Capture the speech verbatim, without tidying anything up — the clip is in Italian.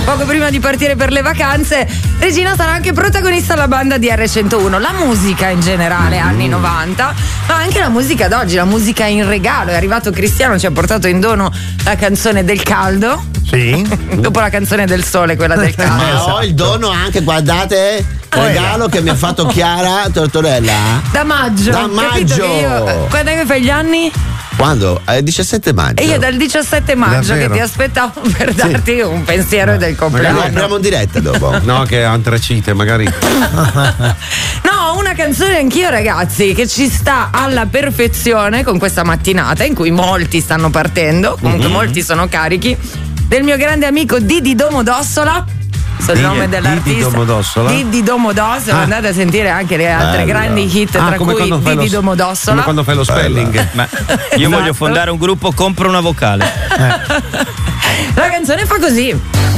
poco prima di partire per le vacanze. Regina sarà anche protagonista alla banda di erre centouno. La musica in generale, anni novanta, ma anche la musica d'oggi, la musica in regalo. È arrivato Cristiano, ci ha portato in dono la canzone del caldo. Sì. Dopo la canzone del sole, quella del caldo. Ma ho il dono anche, guardate, regalo che mi ha fatto Chiara Tortorella. Da maggio. Da maggio. Che io, quando è che fai gli anni? Quando? È il diciassette maggio. E io dal diciassette maggio Davvero? che ti aspettavo per darti sì. un pensiero del Lo compleanno. apriamo in diretta dopo. No, che antracite, magari. No, una canzone anch'io, ragazzi, che ci sta alla perfezione con questa mattinata in cui molti stanno partendo, comunque mm-hmm. molti sono carichi, del mio grande amico Didi Domodossola. So il nome dell'artista. Didi Domodossola. Didi Domodossola, ah. andate a sentire anche le altre Bello. grandi hit, Ah, tra come cui quando fai Didi lo- Domodossola. Come quando fai lo spelling. Ma io Esatto. voglio fondare un gruppo, compro una vocale. La canzone fa così.